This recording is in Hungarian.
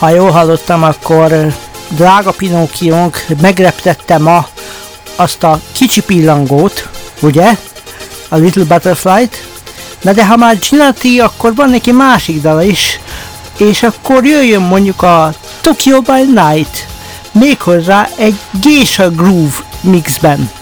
Ha jól hallottam, akkor drága Pinókiónk megreptette ma azt a kicsi pillangót, ugye? A Little Butterfly-t. Na de ha már csinálti, akkor van neki másik dala is, és akkor jöjjön mondjuk a Tokyo by Night, méghozzá egy Geisha Groove mixben.